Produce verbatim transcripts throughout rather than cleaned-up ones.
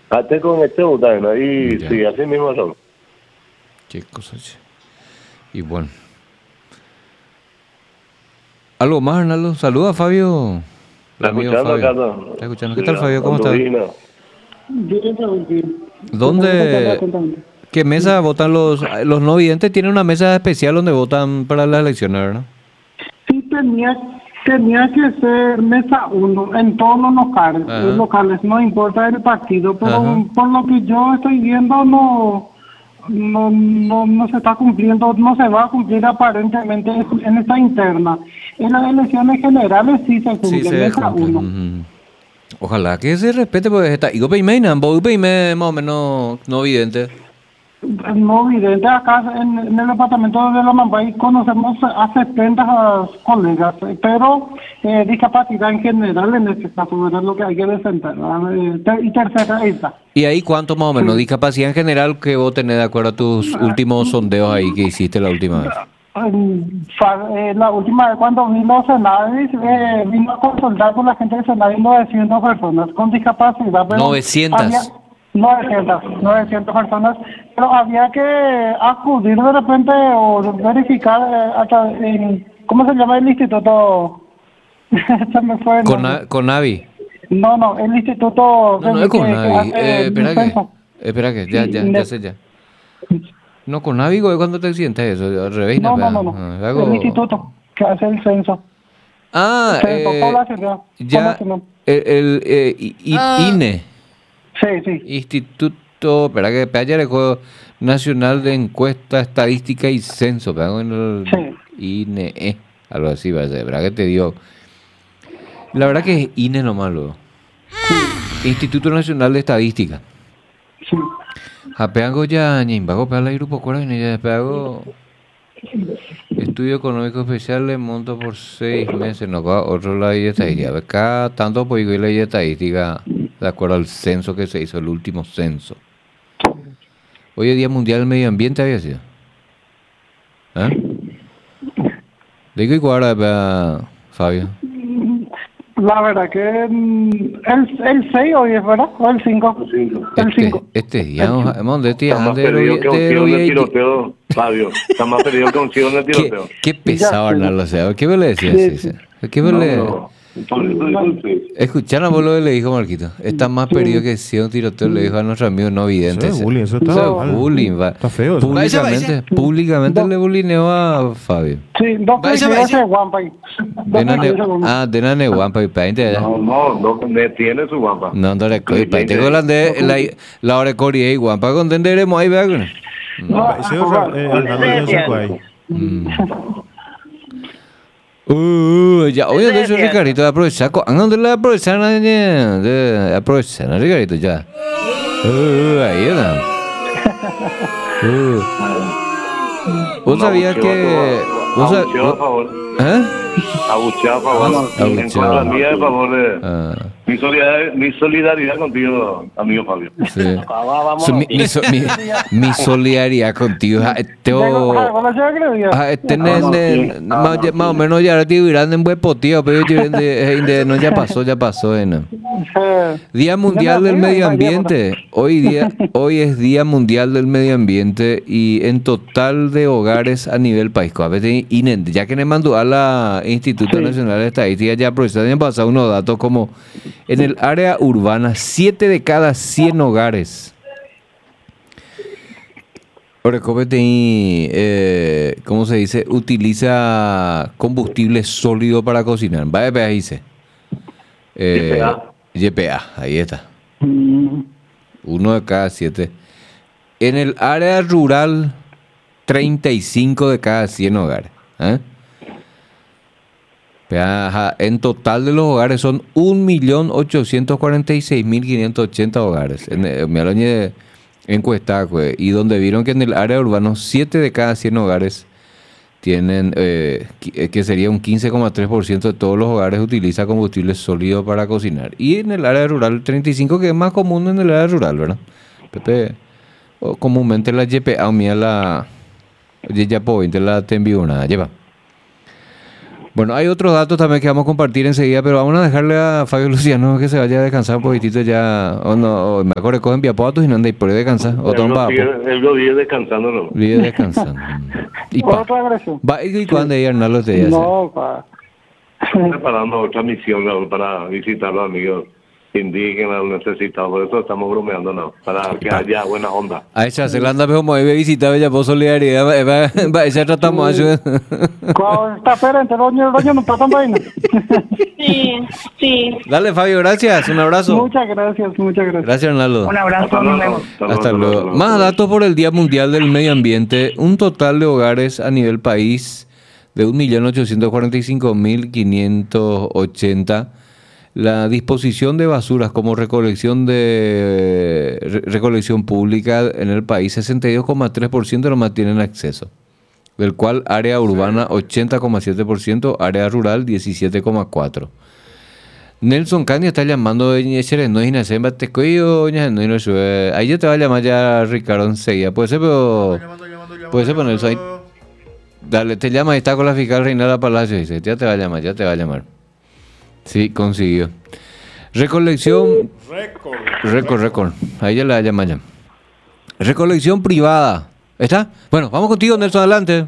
Hasta con este botán, ahí Ya. sí, así mismo son. Qué cosa, che. Y bueno. ¿Algo más, Arnaldo? Saluda a Fabio. ¿Está El amigo escuchando Fabio. acá? No? ¿Está escuchando? ¿Qué Sí, tal, Fabio? ¿Cómo estás? Anduvina. Bien, Raúl, bien. ¿Dónde? ¿Qué mesa votan los, los no videntes? Tienen una mesa especial donde votan para las elecciones, ¿verdad? Sí, tenía, tenía que ser mesa uno en todos los locales, Ajá. los locales, no importa el partido, pero Ajá. por lo que yo estoy viendo no, no, no, no se está cumpliendo, no se va a cumplir aparentemente en esta interna. En las elecciones generales sí se cumple, Sí, se mesa cumple. uno. Ujú. Ojalá que se respete, porque está. Y Gopeyme, vos Gopeyme más o menos no vidente. No vidente, acá en, en el departamento de la Mambay conocemos a setenta colegas, pero eh, discapacidad en general en este caso era lo que hay que defender. ¿Verdad? Eh, ter- y tercera esta. ¿Y ahí cuánto más o menos? Discapacidad en general que vos tenés de acuerdo a tus últimos sondeos ahí que hiciste la última vez. En fa- eh, la última vez cuando vino Senadis, eh, vino a consultar con la gente de Senadis novecientas personas con discapacidad. Pero novecientas. había novecientas, novecientas personas, pero había que acudir de repente o verificar eh, hasta en, ¿cómo se llama el instituto? Se me fue el Con, nombre. con Navi. No, no, el instituto No, no que- es con que- que Navi. hace Eh, el espera que. censo. Espera que, ya, Sí, ya, ne- ya sé ya. No, con Navi, güey, cuando te sientes eso, al revés, No, no, vea. no, no, Ah, el hago- instituto que hace el censo. Ah, Censo eh, poblacional. ya, poblacional. el, el eh, I- I- Ah. INE, Sí, sí. Instituto, espera que, espera, ya recuerdo, Nacional de Encuesta, Estadística y Censo, espera, en el Sí. INE, eh, algo así, va a ser, ¿verdad que te dio? La verdad que es INE nomás, luego. Instituto Nacional de Estadística. Sí. Apeago ya, ñimbago, pega el grupo cuero, y ya apeago. Estudio económico especial le monto por seis meses, no va otro lado de estadística. Acá tanto pues la ley de estadística de acuerdo al censo que se hizo, el último censo. Hoy es Día Mundial del Medio Ambiente, había sido. ¿Eh? Digo igual, eh, Fabio. La verdad que mm, el, el seis hoy es, ¿verdad? O el cinco. El Este, cinco. este día, vamos, de este Está más de perdido que un de tío en el de- tiroteo, Fabio. Está más perdido que un tío en el Qué, tiroteo. qué pesado, Ya, sí. Arnaldo, o sea, ¿qué me le decías? Sí, Sí, sí. sí. ¿Qué me le...? No, por eso digo, sí. Escucharon a vos lo que le dijo Marquito. Está más perdido que si un tiroteo le dijo a nuestro amigo no vidente. Eso es ese. bullying, eso está Eso es mal. bullying, va. Está feo eso. Públicamente, públicamente No. le bullineó a Fabio. Sí, dos Vaya, presidentes vaya. de Guampay. Dos Denane, presidentes de Guampay. ah, denane guampa y painte allá. No, no, no, me tiene su guapa. No, no recuerdo. Painte con la de la la hora coria y guampa con tenderemos ahí, vea. No, Ese ah, es eh, Arnaldo ya se fue ahí. Uh, ya, oye, de eso Ricardito, de aprovechar, ¿a dónde le aprovechar? De aprovechar, ¿no, Ricardito? Ya. Uh, ahí está. Uh. ¿Vos sabías que... ¿Vos sab- Abucheo a favor. ¿Eh? Abucheo a favor. En Abucheo. contra mía, a favor de... Ah, Mi solidaridad, mi solidaridad contigo, amigo Fabio. sí. Su- mi, mi, so- mi, mi solidaridad contigo. ah, Teo, ah, este ne- ne- más, ya- más o menos ya ahora te dirán en buen potío, pero yo de- eh, de- no, ya pasó, ya pasó. eh, no. Día Mundial del Medio Ambiente. Hoy día, hoy es Día Mundial del Medio Ambiente y en total de hogares a nivel país. A veces, inen- ya que le mandó a la Instituto Nacional de Estadística, ya aprovechó el año pasado unos datos como en el área urbana, siete de cada cien hogares. Ahora, eh, ¿cómo se dice? Utiliza combustible sólido para cocinar. Va a dice. Eh, Y P A. Y P A, ahí está. Uno de cada siete. En el área rural, treinta y cinco de cada cien hogares. ¿eh? Ajá, en total de los hogares son un millón ochocientos cuarenta y seis mil quinientos ochenta hogares. En, eh, me hablan de encuesta, pues, y donde vieron que en el área urbana siete de cada cien hogares tienen, eh, qui- que sería un quince coma tres por ciento de todos los hogares utiliza combustible sólido para cocinar. Y en el área rural, treinta y cinco, que es más común en el área rural, ¿verdad? Pepe, o comúnmente la Y P A, o mía la... Ya po, la te envío una, lleva. Bueno, hay otros datos también que vamos a compartir enseguida, pero vamos a dejarle a Fabio Luciano que se vaya a descansar un poquitito ya. O no, o mejor cogen piapoatos y no anda y por ahí descansar. O toma él lo vive descansando, ¿no? Vive descansando. Y pa. Va, ¿y cuándo ahí Arnaldo te dice? No, pa. Preparando otra misión, ¿no? Para visitar a los amigos indígenas necesitados, por eso estamos bromeando, ¿no? Para que haya buena onda. A esa se la anda como debe visitar Bella por solidaridad, va, va, esa tratamos eso. Está esperando, doña, doña, no pasa vaina. Sí, sí. Dale, Fabio, gracias, un abrazo. Muchas gracias, muchas gracias. Gracias, Arnaldo. Un abrazo, nos vemos. Hasta luego. Más datos por el Día Mundial del Medio Ambiente. Un total de hogares a nivel país de un millón ochocientos cuarenta y cinco mil quinientos ochenta. La disposición de basuras como recolección de re, recolección pública en el país, sesenta y dos coma tres por ciento nomás tienen acceso, del cual área urbana ochenta coma siete por ciento, área rural diecisiete coma cuatro por ciento. Nelson Candia está llamando de Ñecheres, no es Inasemba, te cuido, no es ahí ya te va a llamar ya Ricardo enseguida, puede ser, pero llamando, llamando, llamando, puede ser, pero Nelson ahí, dale, te llama, ahí está con la fiscal Reinalda Palacio, dice, ya te va a llamar, ya te va a llamar. Sí, consiguió. Recolección. Récord. Récord, récord. Ahí ya la llama ya. Recolección privada. ¿Está? Bueno, vamos contigo, Nelson, adelante.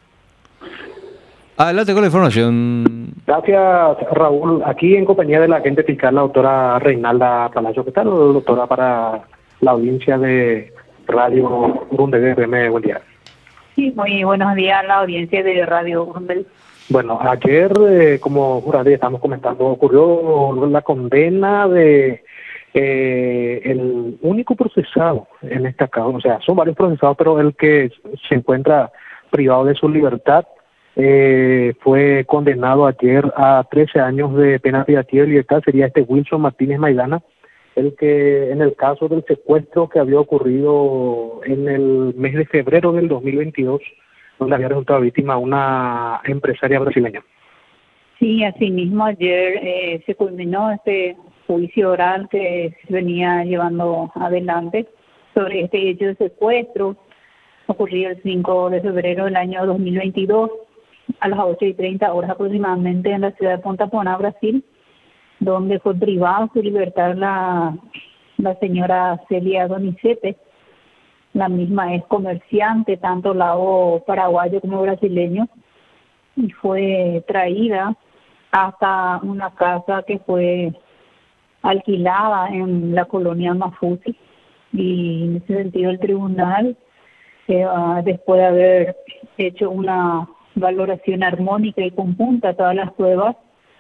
Adelante con la información. Gracias, Raúl. Aquí en compañía de la agente fiscal, la doctora Reinalda Palacio. ¿Qué tal, doctora, para la audiencia de Radio Urundel R M? Buen día. Sí, muy buenos días a la audiencia de Radio Urundel. Bueno, ayer, eh, como jurado estamos comentando, ocurrió la condena de eh, el único procesado en esta causa, o sea, son varios procesados, pero el que se encuentra privado de su libertad eh, fue condenado ayer a trece años de pena privativa de libertad, sería este Wilson Martínez Maidana, el que en el caso del secuestro que había ocurrido en el mes de febrero del dos mil veintidós, donde había resultado víctima una empresaria brasileña. Sí, asimismo ayer eh, se culminó este juicio oral que se venía llevando adelante sobre este hecho de secuestro ocurrido el cinco de febrero del año dos mil veintidós a las ocho y treinta horas aproximadamente en la ciudad de Ponta Porã, Brasil, donde fue privada de su libertad la, la señora Celia Donizete. La misma es comerciante, tanto lado paraguayo como brasileño, y fue traída hasta una casa que fue alquilada en la colonia Mafusi. Y en ese sentido el tribunal, eh, después de haber hecho una valoración armónica y conjunta a todas las pruebas,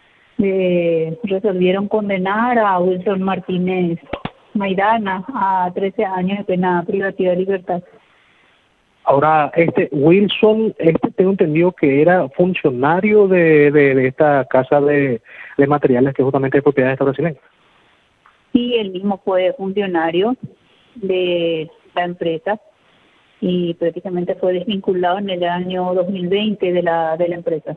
eh, resolvieron condenar a Wilson Martínez Maidana a trece años de pena privativa de libertad. Ahora, este Wilson, este tengo entendido que era funcionario de, de, de esta casa de, de materiales que justamente es propiedad de esta brasileña. Sí, él mismo fue funcionario de la empresa y prácticamente fue desvinculado en el año dos mil veinte de la de la empresa.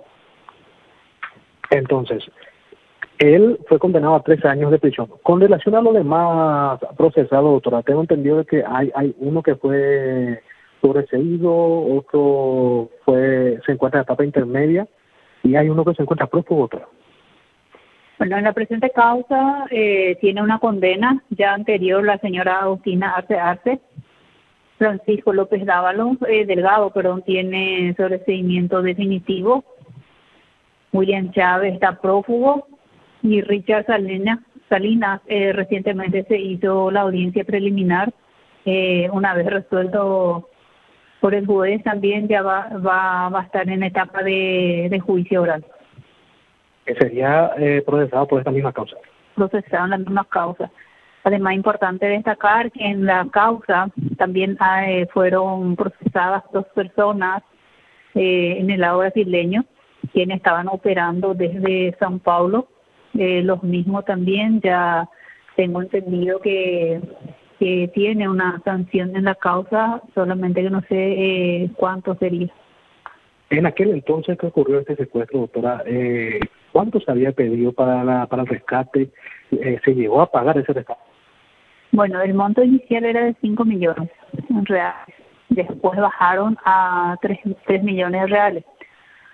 Entonces, él fue condenado a tres años de prisión. Con relación a los demás procesados, doctora, tengo entendido de que hay hay uno que fue sobreseído, otro fue se encuentra en etapa intermedia y hay uno que se encuentra prófugo, doctora. Bueno, en la presente causa eh, tiene una condena ya anterior la señora Agustina Arce Arce. Francisco López Dávalo, eh, Delgado, perdón, tiene sobreseimiento definitivo. William Chávez está prófugo. Y Richard Salinas, Salinas eh, recientemente se hizo la audiencia preliminar, eh, una vez resuelto por el juez, también ya va va, va a estar en etapa de, de juicio oral. Que sería eh, procesado por esta misma causa. Procesado en la misma causa. Además, importante destacar que en la causa también eh, fueron procesadas dos personas eh, en el lado brasileño, quienes estaban operando desde São Paulo. Eh, los mismos también ya tengo entendido que, que tiene una sanción en la causa, solamente que no sé eh, cuánto sería. En aquel entonces que ocurrió este secuestro, doctora, eh, ¿cuánto se había pedido para la, para el rescate? Eh, ¿Se llegó a pagar ese rescate? Bueno, el monto inicial era de cinco millones reales. Después bajaron a tres millones reales.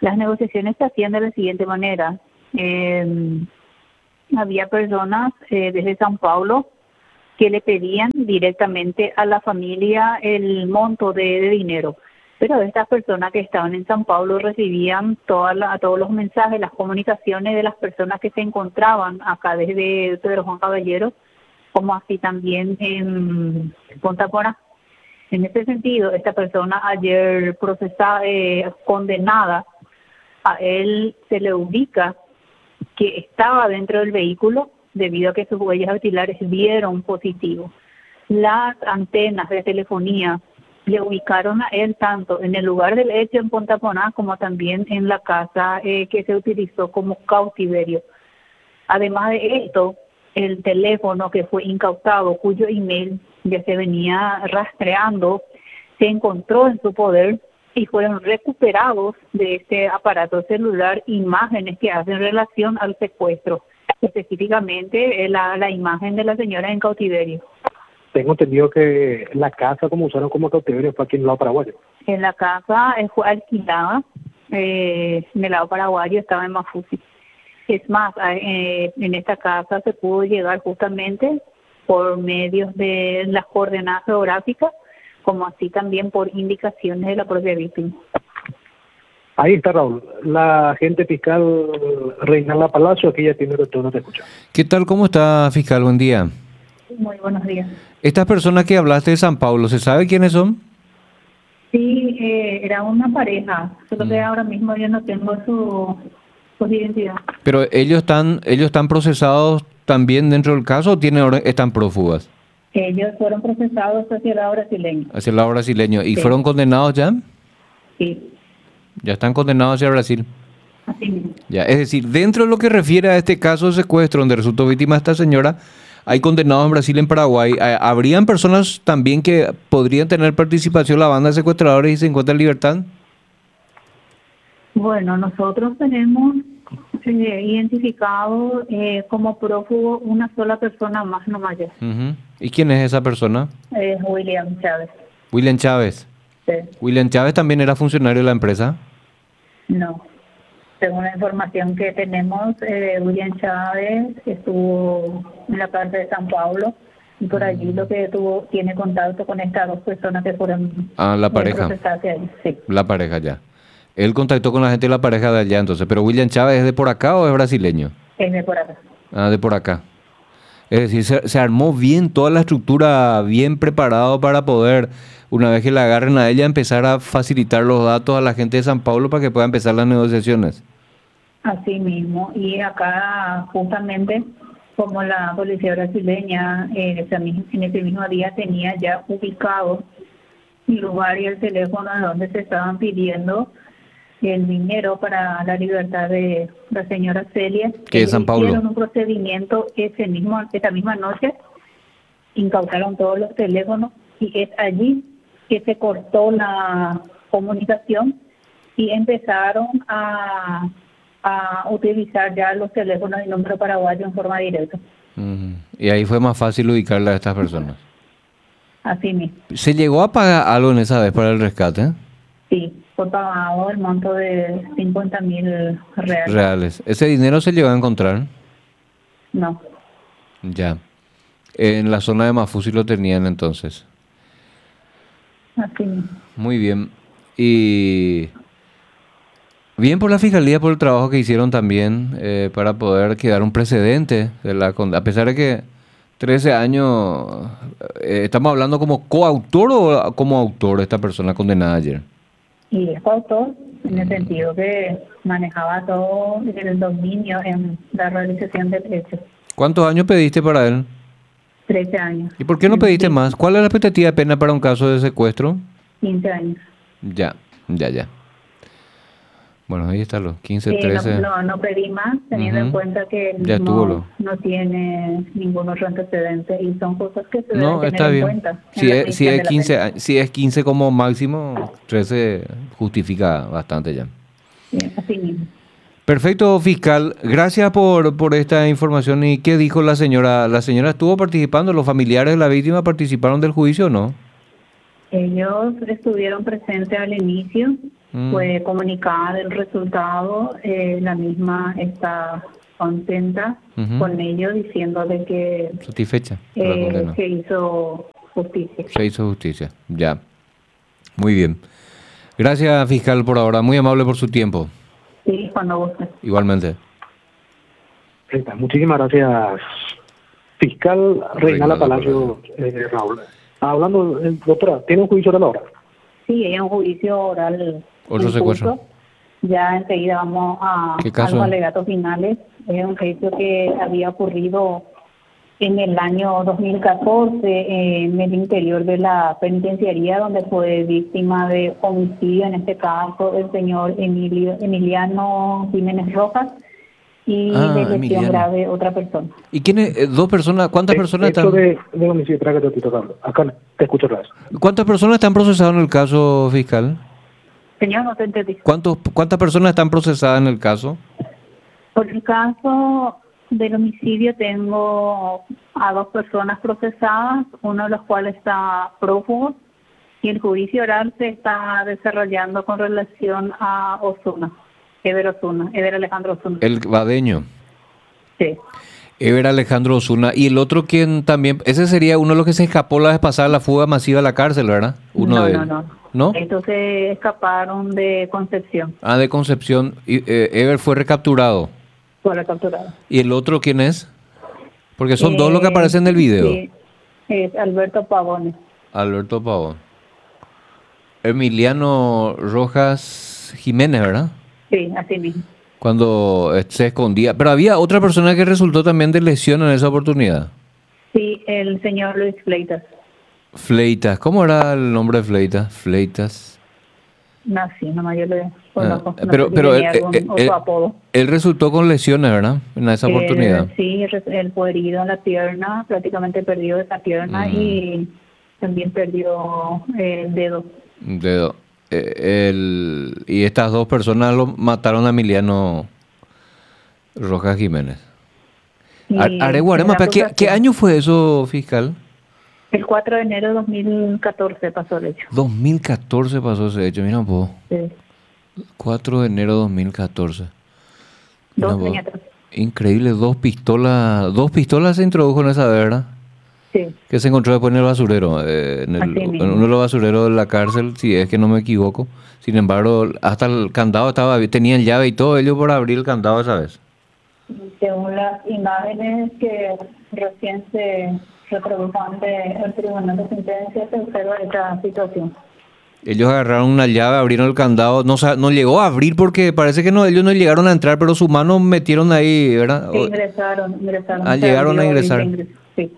Las negociaciones se hacían de la siguiente manera. Eh, había personas eh, desde San Paulo que le pedían directamente a la familia el monto de, de dinero. Pero estas personas que estaban en San Paulo recibían toda la, todos los mensajes, las comunicaciones de las personas que se encontraban acá desde Pedro Juan Caballero, como así también en Punta Cana. En ese sentido, esta persona ayer procesada, eh, condenada, a él se le ubica que estaba dentro del vehículo debido a que sus huellas dactilares dieron positivo. Las antenas de telefonía le ubicaron a él tanto en el lugar del hecho en Punta Cana como también en la casa eh, que se utilizó como cautiverio. Además de esto, el teléfono que fue incautado, cuyo email ya se venía rastreando, se encontró en su poder y fueron recuperados de este aparato celular imágenes que hacen relación al secuestro, específicamente la, la imagen de la señora en cautiverio. Tengo entendido que la casa como usaron como cautiverio fue aquí en el lado paraguayo. En la casa eh, fue alquilada, eh, en el lado paraguayo estaba en Mafusi. Es más, eh, en esta casa se pudo llegar justamente por medios de las coordenadas geográficas, como así también por indicaciones de la propia víctima. Ahí está, Raúl. La agente fiscal Reinalda Palacio, aquí ya tiene retorno, te escucha. ¿Qué tal? ¿Cómo está, fiscal? Buen día. Muy buenos días. Estas personas que hablaste de San Paulo, ¿se sabe quiénes son? Sí, eh, era una pareja, solo que Mm. ahora mismo yo no tengo su, su identidad. Pero ellos están, ellos están procesados también dentro del caso o tienen, ahora- están prófugas Ellos fueron procesados hacia el lado brasileño. hacia el lado brasileño y Sí. fueron condenados ya. Sí, Ya están condenados hacia Brasil. así mismo. Ya, es decir, dentro de lo que refiere a este caso de secuestro donde resultó víctima esta señora, hay condenados en Brasil y en Paraguay. Eh, ¿Habrían personas también que podrían tener participación en la banda de secuestradores y se encuentran en libertad? Bueno, nosotros tenemos eh, identificado eh, como prófugo una sola persona más, no más ya, Ujú. ¿Y quién es esa persona? eh, William Chávez. William Chávez. Sí. William Chávez también era funcionario de la empresa. No, según la información que tenemos, eh, William Chávez estuvo en la parte de San Paulo y por allí lo que tuvo tiene contacto con estas dos personas que fueron Ah, la eh, pareja. procesadas hacia ahí. Sí. La pareja ya. Él contactó con la gente de la pareja de allá entonces. ¿Pero William Chávez es de por acá o es brasileño? Es de por acá. Ah, de por acá. Es decir, se, se armó bien toda la estructura, bien preparado para poder, una vez que la agarren a ella, empezar a facilitar los datos a la gente de San Paulo para que pueda empezar las negociaciones. Así mismo. Y acá justamente como la policía brasileña eh, ese mismo- en ese mismo día tenía ya ubicado el lugar y el teléfono donde se estaban pidiendo el dinero para la libertad de la señora Celia. Que es San Paulo. Hicieron un procedimiento ese mismo, esa misma noche, incautaron todos los teléfonos y es allí que se cortó la comunicación y empezaron a, a utilizar ya los teléfonos de número paraguayo en forma directa. Ujú. Y ahí fue más fácil ubicarla a estas personas. Así mismo. ¿Se llegó a pagar algo en esa vez para el rescate? Sí, fue pagado el monto de cincuenta mil reales. Reales. ¿Ese dinero se llegó a encontrar? No, Ya. En la zona de Mafusi lo tenían entonces. así mismo. Muy bien. Y bien por la Fiscalía por el trabajo que hicieron también eh, para poder quedar un precedente de la con- a pesar de que trece años, eh, estamos hablando como coautor o como autor esta persona condenada ayer. Y es coautor en el sentido que manejaba todo el dominio en la realización del hecho. ¿Cuántos años pediste para él? trece años. ¿Y por qué no pediste Sí, más? ¿Cuál es la expectativa de pena para un caso de secuestro? quince años. Ya, ya, ya. Bueno, ahí está los quince, Eh, trece. no, no, no pedí más, teniendo en Ujú. cuenta que él Ya estuvo lo- no, no tiene ningún otro antecedente y son cosas que se deben No, tener está en bien. cuenta. en Si la es, si medición es de la quince, pena. a- si es quince como máximo, trece justifica bastante ya. Sí, así mismo. Perfecto, fiscal. Gracias por, por esta información. ¿Y qué dijo la señora? ¿La señora estuvo participando? ¿Los familiares de la víctima participaron del juicio o no? Ellos estuvieron presentes al inicio mm. fue comunicada el resultado, eh, la misma está contenta uh-huh. con ello, diciendo de que satisfecha eh, se hizo justicia. Se hizo justicia, ya. Muy bien. Gracias, fiscal, por ahora. Muy amable por su tiempo. Sí, cuando guste. Igualmente. Muchísimas gracias, fiscal Reinala Palacio, eh, Raúl. Hablando, eh, doctora, ¿tiene un juicio oral ahora? Sí, hay un juicio oral. ¿Otro secuestro? Ya enseguida vamos a, a los alegatos finales. Es un juicio que había ocurrido en el año dos mil catorce en el interior de la penitenciaría, donde fue víctima de homicidio, en este caso el señor Emilio, Emiliano Jiménez Rojas, y ah, de lesión grave otra persona. ¿Y quiénes? ¿Dos personas? ¿Cuántas de, personas están? De, de homicidio, trágate, acá te escucho otra vez. ¿Cuántas personas están procesadas en el caso, fiscal? Señor, no te entendí. ¿Cuántos, ¿Cuántas personas están procesadas en el caso? Por el caso del homicidio tengo a dos personas procesadas, uno de los cuales está prófugo, y el juicio oral se está desarrollando con relación a Osuna, Ever Osuna, Ever Alejandro Osuna. El badeño. Sí. Ever Alejandro Osuna. Y el otro quien también, ese sería uno de los que se escapó la vez pasada, la fuga masiva a la cárcel, ¿verdad? Uno no, de no, no. ¿No? Estos se escaparon de Concepción. Ah, de Concepción. Y, eh, Ever fue recapturado. Fue recapturado. ¿Y el otro quién es? Porque son eh, dos los que aparecen en el video. Sí, es Alberto Pavone. Alberto Pavón. Emiliano Rojas Jiménez, ¿verdad? Sí, así mismo. Cuando se escondía. Pero había otra persona que resultó también de lesión en esa oportunidad. Sí, el señor Luis Fleitas. Fleitas. ¿Cómo era el nombre de Fleitas? Fleitas. No, sí, nomás yo le conozco. Ah, pero no sé pero si él, él, él, él resultó con lesiones, ¿verdad? En esa él, oportunidad. Sí, él fue herido en la pierna, prácticamente perdió esa pierna mm. y también perdió el dedo. Dedo. Eh, el, y estas dos personas lo mataron a Emiliano Rojas Jiménez. Areguarema, ¿qué, ¿qué año fue eso, fiscal? El cuatro de enero de dos mil catorce pasó el hecho. dos mil catorce pasó ese hecho, mira un poco. Sí. cuatro de enero de dos mil catorce. Dos años atrás. Increíble, dos pistolas, dos pistolas se introdujo en esa, ¿verdad? Sí. Que se encontró después en el basurero, eh, en, el, en uno de los basureros de la cárcel, si es que no me equivoco. Sin embargo, hasta el candado estaba, tenían llave y todo ello por abrir el candado esa vez. Según las imágenes que recién se reproducen del tribunal de sentencia, se observa esta situación. Ellos agarraron una llave, abrieron el candado, no no llegó a abrir porque parece que no, ellos no llegaron a entrar, pero sus manos metieron ahí, ¿verdad? Sí, ingresaron, ingresaron. Ah, llegaron a ingresar. Sí.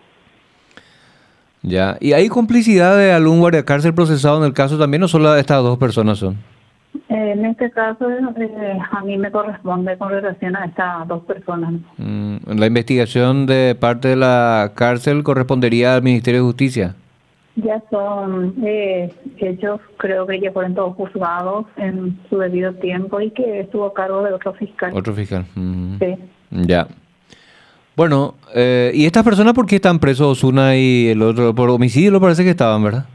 Ya, ¿y hay complicidad de algún guardia cárcel procesado en el caso también o solo estas dos personas son? En este caso, eh, a mí me corresponde con relación a estas dos personas. Mm, ¿la investigación de parte de la cárcel correspondería al Ministerio de Justicia? Ya son eh, hechos, creo que ya fueron todos juzgados en su debido tiempo y que estuvo a cargo de otro fiscal. Otro fiscal. Mm. Sí. Ya. Bueno, eh, ¿y estas personas por qué están presos, Osuna y el otro? Por homicidio lo parece que estaban, ¿verdad?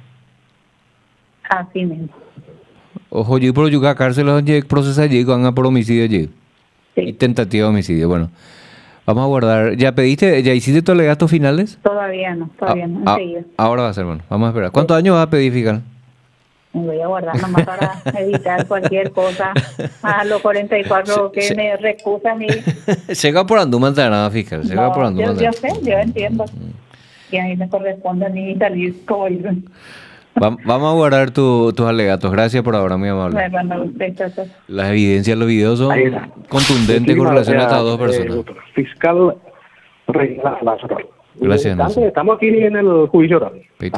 Así mismo. Ojo, yo por yuca cárcel procesa allí, van por homicidio allí. Sí. Y tentativa de homicidio, bueno. Vamos a guardar. ¿Ya pediste, ya hiciste tus alegatos finales? Todavía no, todavía no, ah, enseguida. Ah, ahora va a ser, bueno, vamos a esperar. ¿Cuántos sí. años vas a pedir, fiscal? Me voy a guardar nomás para evitar cualquier cosa. A los cuarenta y cuatro se, que se, me recusan y... Llega por Andúman, nada, fiscal. Llega no, por Andúman. Yo, yo sé, yo entiendo. Mm. Y a mí me corresponde a mí salir como dicen. Va, vamos a guardar tu, tus alegatos. Gracias por ahora, muy amable. Bueno, bueno, las evidencias de los videos son contundentes con relación a estas dos personas. Eh, fiscal Reinala Palacio. Gracias, Nelson. Estamos aquí en el juicio oral.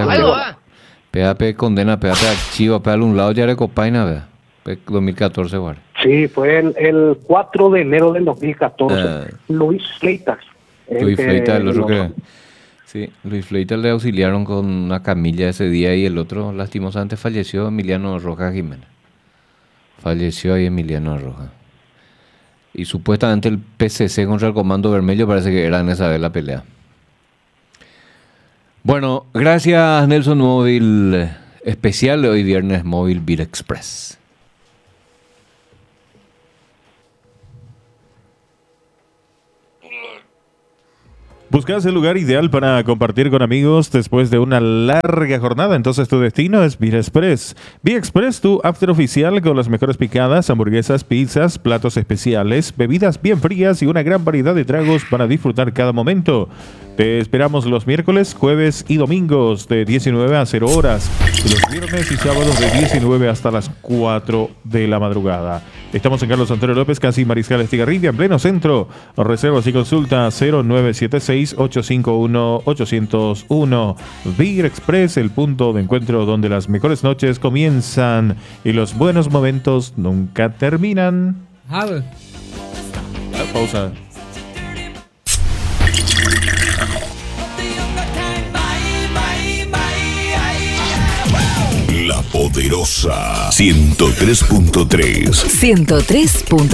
P A P condena, P A P archivo, P A P un lado ya de copaina, ¿verdad? dos mil catorce, guarda. Sí, fue el, el cuatro de enero del dos mil catorce. Uh, Luis Fleitas. Luis Fleitas, el otro que... Sí, Luis Fleitas le auxiliaron con una camilla ese día y el otro, lastimosamente, falleció, Emiliano Rojas Jiménez. Falleció ahí Emiliano Rojas. Y supuestamente el P C C contra el Comando Vermelho parece que era en esa vez la pelea. Bueno, gracias Nelson Móvil especial, hoy viernes Móvil Vir Express. ¿Buscas el lugar ideal para compartir con amigos después de una larga jornada? Entonces tu destino es Beer Express. Beer Express, tu after oficial con las mejores picadas, hamburguesas, pizzas, platos especiales, bebidas bien frías y una gran variedad de tragos para disfrutar cada momento. Te esperamos los miércoles, jueves y domingos de diecinueve a cero horas y los viernes y sábados de diecinueve hasta las cuatro de la madrugada. Estamos en Carlos Antonio López, casi Mariscal Estigarribia, en pleno centro. Reservas y consulta cero nueve siete seis, ocho cinco uno, ocho cero uno. Beer Express, el punto de encuentro donde las mejores noches comienzan y los buenos momentos nunca terminan. A ver. Pausa. La Poderosa ciento tres punto tres. ciento tres punto tres